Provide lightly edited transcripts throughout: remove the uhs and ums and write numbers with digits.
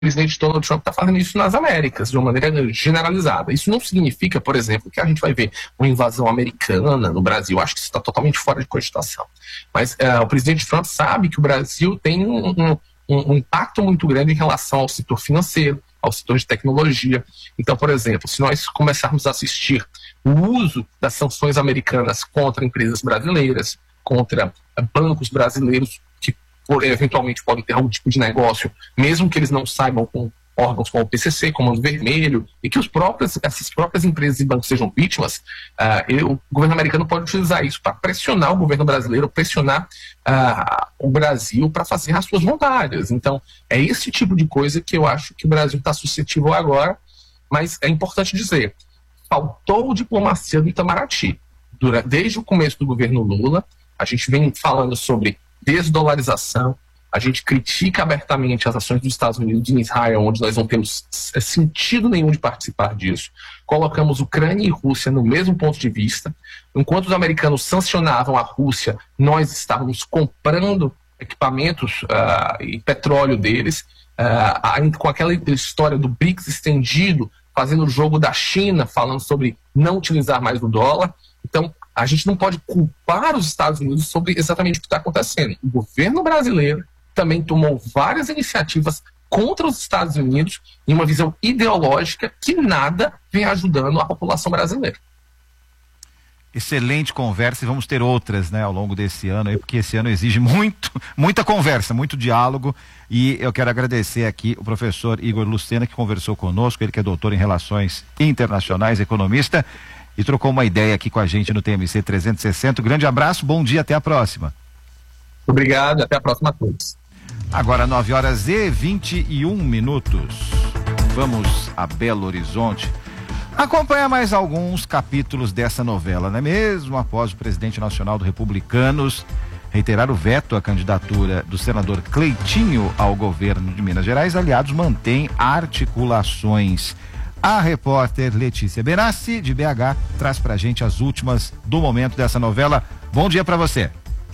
presidente Donald Trump está fazendo isso nas Américas, de uma maneira generalizada. Isso não significa, por exemplo, que a gente vai ver uma invasão americana no Brasil. Acho que isso está totalmente fora de cogitação. Mas o presidente Trump sabe que o Brasil tem um impacto muito grande em relação ao setor financeiro, ao setor de tecnologia. Então, por exemplo, se nós começarmos a assistir o uso das sanções americanas contra empresas brasileiras, contra bancos brasileiros, eventualmente podem ter algum tipo de negócio, mesmo que eles não saibam, com órgãos como o PCC, Comando Vermelho, e que essas próprias empresas e bancos sejam vítimas, o governo americano pode utilizar isso para pressionar o governo brasileiro, pressionar o Brasil para fazer as suas vontades. Então, é esse tipo de coisa que eu acho que o Brasil está suscetível agora, mas é importante dizer, faltou diplomacia do Itamaraty. Desde o começo do governo Lula, a gente vem falando sobre desdolarização, a gente critica abertamente as ações dos Estados Unidos em Israel, onde nós não temos sentido nenhum de participar disso. Colocamos Ucrânia e Rússia no mesmo ponto de vista. Enquanto os americanos sancionavam a Rússia, nós estávamos comprando equipamentos e petróleo deles, com aquela história do BRICS estendido, fazendo o jogo da China, falando sobre não utilizar mais o dólar. Então, a gente não pode culpar os Estados Unidos sobre exatamente o que está acontecendo. O governo brasileiro também tomou várias iniciativas contra os Estados Unidos em uma visão ideológica que nada vem ajudando a população brasileira. Excelente conversa, e vamos ter outras, né, ao longo desse ano, aí, porque esse ano exige muita conversa, muito diálogo, e eu quero agradecer aqui o professor Igor Lucena, que conversou conosco, ele que é doutor em Relações Internacionais, economista, e trocou uma ideia aqui com a gente no TMC 360. Grande abraço, bom dia, até a próxima. Obrigado, até a próxima a todos. Agora 9h21. Vamos a Belo Horizonte acompanhar mais alguns capítulos dessa novela, não é mesmo? Após o presidente nacional do Republicanos reiterar o veto à candidatura do senador Cleitinho ao governo de Minas Gerais, aliados mantêm articulações. A repórter Letícia Benassi, de BH, traz pra gente as últimas do momento dessa novela. Bom dia pra você.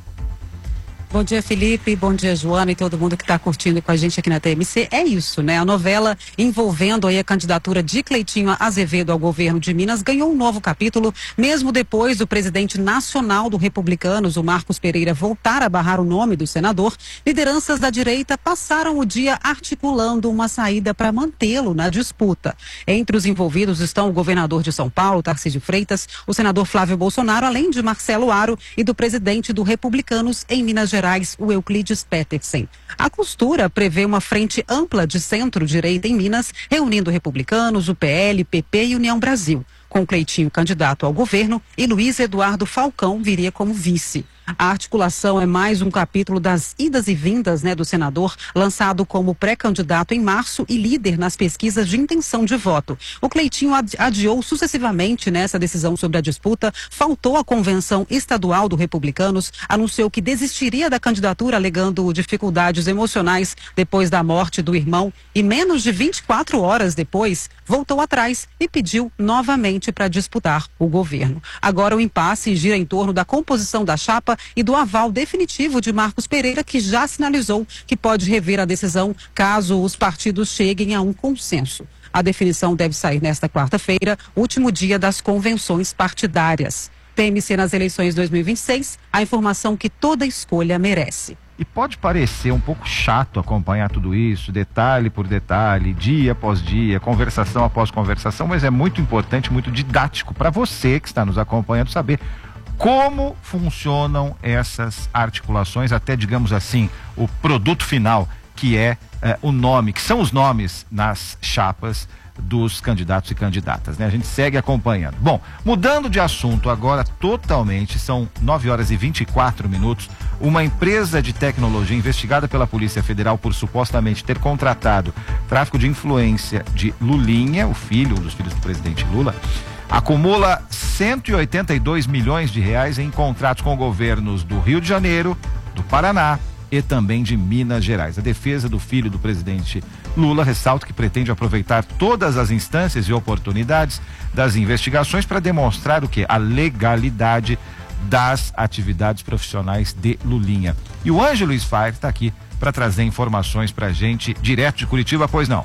Bom dia, Felipe, bom dia, Joana, e todo mundo que está curtindo com a gente aqui na TMC. É isso, né? A novela envolvendo aí a candidatura de Cleitinho Azevedo ao governo de Minas ganhou um novo capítulo, mesmo depois do presidente nacional do Republicanos, o Marcos Pereira, voltar a barrar o nome do senador. Lideranças da direita passaram o dia articulando uma saída para mantê-lo na disputa. Entre os envolvidos estão o governador de São Paulo, Tarcísio Freitas, o senador Flávio Bolsonaro, além de Marcelo Aro e do presidente do Republicanos em Minas Gerais, o Euclides Petersen. A costura prevê uma frente ampla de centro-direita em Minas, reunindo republicanos, o PL, PP e União Brasil, com Cleitinho candidato ao governo e Luiz Eduardo Falcão viria como vice. A articulação é mais um capítulo das idas e vindas, né, do senador, lançado como pré-candidato em março e líder nas pesquisas de intenção de voto. O Cleitinho adiou sucessivamente nessa decisão sobre a disputa, faltou à convenção estadual do Republicanos, anunciou que desistiria da candidatura alegando dificuldades emocionais depois da morte do irmão e menos de 24 horas depois voltou atrás e pediu novamente para disputar o governo. Agora o impasse gira em torno da composição da chapa e do aval definitivo de Marcos Pereira, que já sinalizou que pode rever a decisão caso os partidos cheguem a um consenso. A definição deve sair nesta quarta-feira, último dia das convenções partidárias. TMC nas eleições 2026, a informação que toda escolha merece. E pode parecer um pouco chato acompanhar tudo isso, detalhe por detalhe, dia após dia, conversação após conversação, mas é muito importante, muito didático para você que está nos acompanhando saber como funcionam essas articulações, até, digamos assim, o produto final, que é o nome, que são os nomes nas chapas dos candidatos e candidatas, né? A gente segue acompanhando. Bom, mudando de assunto agora totalmente, são 9h24. Uma empresa de tecnologia investigada pela Polícia Federal por supostamente ter contratado tráfico de influência de Lulinha, um dos filhos do presidente Lula, acumula 182 milhões de reais em contratos com governos do Rio de Janeiro, do Paraná e também de Minas Gerais. A defesa do filho do presidente Lula ressalta que pretende aproveitar todas as instâncias e oportunidades das investigações para demonstrar o quê? A legalidade das atividades profissionais de Lulinha. E o Ângelo Sfair está aqui para trazer informações pra gente direto de Curitiba, pois não?